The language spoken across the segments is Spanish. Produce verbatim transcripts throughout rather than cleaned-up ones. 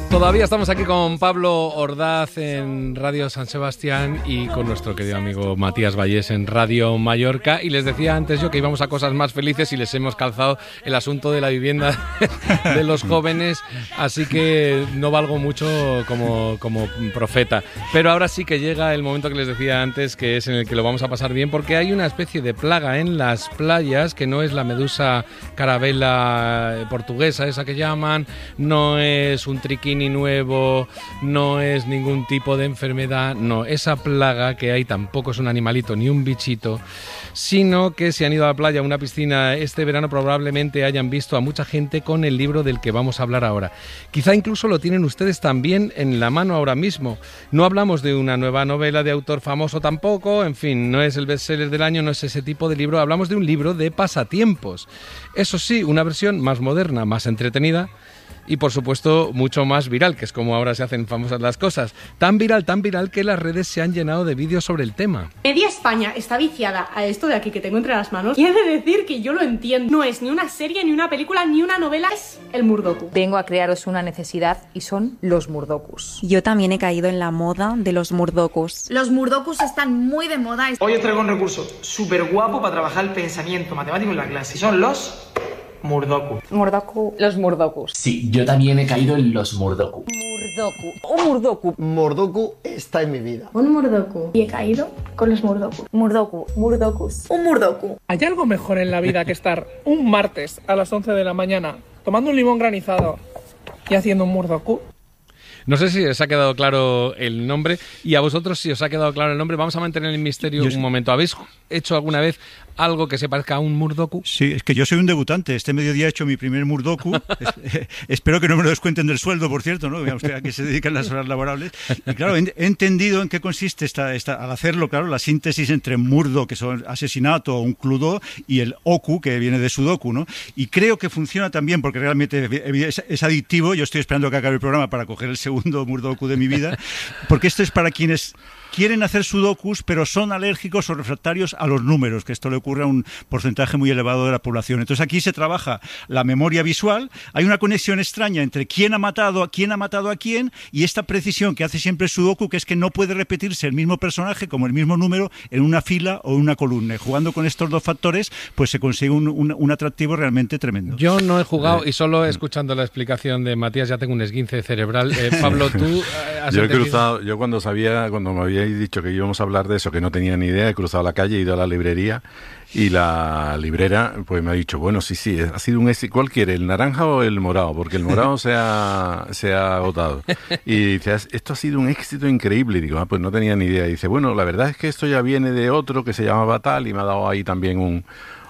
Todavía estamos aquí con Pablo Ordaz en Radio San Sebastián y con nuestro querido amigo Matías Vallés en Radio Mallorca. Y les decía antes yo que íbamos a cosas más felices y les hemos calzado el asunto de la vivienda de los jóvenes, así que no valgo mucho como, como profeta. Pero ahora sí que llega el momento que les decía antes, que es en el que lo vamos a pasar bien, porque hay una especie de plaga en las playas que no es la medusa carabela portuguesa, esa que llaman, no es un triquini nuevo, no es ningún tipo de enfermedad, no, esa plaga que hay tampoco es un animalito ni un bichito, sino que si han ido a la playa, a una piscina este verano, probablemente hayan visto a mucha gente con el libro del que vamos a hablar ahora. Quizá incluso lo tienen ustedes también en la mano ahora mismo. No hablamos de una nueva novela de autor famoso tampoco, en fin, no es el bestseller del año, no es ese tipo de libro, hablamos de un libro de pasatiempos. Eso sí, una versión más moderna, más entretenida, y por supuesto mucho más viral, que es como ahora se hacen famosas las cosas. Tan viral, tan viral que las redes se han llenado de vídeos sobre el tema. Media España está viciada a esto de aquí que tengo entre las manos. Quiere decir que yo lo entiendo. No es ni una serie, ni una película, ni una novela, es el Murdoku. Vengo a crearos una necesidad y son los Murdokus. Yo también he caído en la moda de los Murdokus. Los Murdokus están muy de moda. Hoy os traigo un recurso súper guapo para trabajar el pensamiento matemático en la clase. Son los Murdoku. Murdoku. Los Murdokus. Sí, yo también he caído en los Murdoku. Murdoku. Un Murdoku. Murdoku está en mi vida. Un Murdoku. Y he caído con los Murdoku. Murdoku. Murdokus. Un Murdoku. ¿Hay algo mejor en la vida que estar un martes a las once de la mañana tomando un limón granizado y haciendo un Murdoku? No sé si os ha quedado claro el nombre, y a vosotros si os ha quedado claro el nombre. Vamos a mantener el misterio yo un momento. ¿Habéis hecho alguna vez algo que se parezca a un Murdoku? Sí, es que yo soy un debutante. Este mediodía he hecho mi primer Murdoku. es, eh, espero que no me lo descuenten del sueldo, por cierto, ¿no? Veamos a qué se dedican las horas laborables. Y claro, he, he entendido en qué consiste esta, esta, al hacerlo, claro, la síntesis entre Murdo, que son asesinato o un cludo, y el Oku, que viene de Sudoku, ¿no? Y creo que funciona también porque realmente es, es adictivo. Yo estoy esperando que acabe el programa para coger el segundo Murdoku de mi vida, porque esto es para quienes quieren hacer sudokus, pero son alérgicos o refractarios a los números, que esto le ocurre a un porcentaje muy elevado de la población. Entonces aquí se trabaja la memoria visual, hay una conexión extraña entre quién ha matado a quién ha matado a quién, y esta precisión que hace siempre el sudoku, que es que no puede repetirse el mismo personaje como el mismo número en una fila o en una columna. Y jugando con estos dos factores, pues se consigue un, un, un atractivo realmente tremendo. Yo no he jugado y solo escuchando la explicación de Matías ya tengo un esguince cerebral. Eh, Pablo, tú has yo he entendido... cruzado, yo cuando sabía, cuando me había dicho que íbamos a hablar de eso, que no tenía ni idea, he cruzado la calle, he ido a la librería y la librera pues me ha dicho, bueno, sí, sí, ha sido un éxito. ¿Cuál quiere, el naranja o el morado? Porque el morado se ha, se ha agotado. Y dice, esto ha sido un éxito increíble. Y digo, ah, pues no tenía ni idea. Y dice, bueno, la verdad es que esto ya viene de otro que se llamaba tal y me ha dado ahí también un...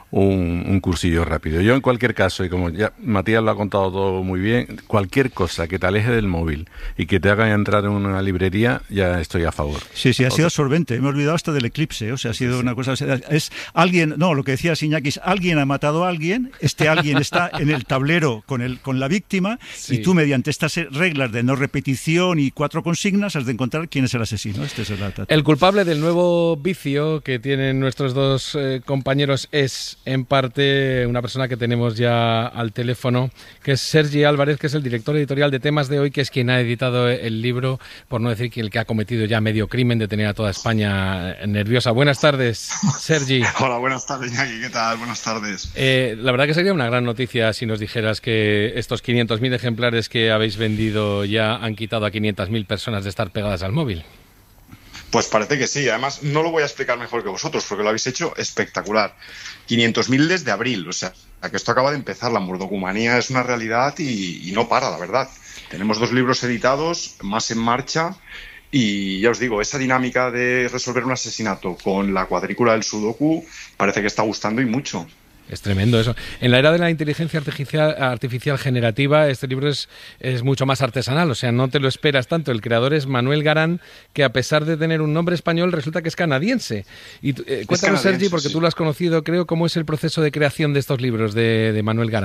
Un, un cursillo rápido. Yo en cualquier caso, y como ya Matías lo ha contado todo muy bien, cualquier cosa que te aleje del móvil y que te haga entrar en una librería, ya estoy a favor. Sí, sí, ha sido absorbente. Me he olvidado hasta del eclipse. O sea, ha sido sí, una cosa... Es alguien... No, lo que decía Iñaki es alguien ha matado a alguien, este alguien está en el tablero con, el, con la víctima, sí. Y tú mediante estas reglas de no repetición y cuatro consignas has de encontrar quién es el asesino. Este es el, el culpable del nuevo vicio que tienen nuestros dos eh, compañeros es en parte una persona que tenemos ya al teléfono, que es Sergi Álvarez, que es el director editorial de Temas de Hoy, que es quien ha editado el libro, por no decir que el que ha cometido ya medio crimen de tener a toda España nerviosa. Buenas tardes, Sergi. Hola, buenas tardes, Iñaki, ¿qué tal? Buenas tardes. Eh, la verdad que sería una gran noticia si nos dijeras que estos quinientos mil ejemplares que habéis vendido ya han quitado a quinientas mil personas de estar pegadas al móvil. Pues parece que sí. Además, no lo voy a explicar mejor que vosotros, porque lo habéis hecho espectacular. quinientos mil desde abril, o sea, que esto acaba de empezar. La murdocumanía es una realidad y, y no para, la verdad. Tenemos dos libros editados, más en marcha, y ya os digo, esa dinámica de resolver un asesinato con la cuadrícula del sudoku parece que está gustando y mucho. Es tremendo eso. En la era de la inteligencia artificial, artificial generativa, este libro es, es mucho más artesanal, o sea, no te lo esperas tanto. El creador es Manuel Garán, que a pesar de tener un nombre español, resulta que es canadiense. Y eh, cuéntanos, Sergi, porque sí. Tú lo has conocido, creo, ¿cómo es el proceso de creación de estos libros de, de Manuel Garán?